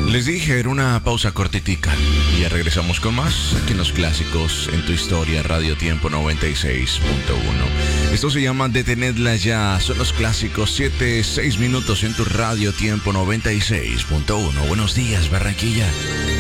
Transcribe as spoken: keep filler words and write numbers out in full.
Les dije, era una pausa cortitica y ya regresamos con más aquí en Los Clásicos en Tu Historia, Radio Tiempo noventa y seis punto uno. Esto se llama Detenedla Ya, son Los Clásicos, siete, seis minutos en tu Radio Tiempo noventa y seis punto uno. Buenos días, Barranquilla.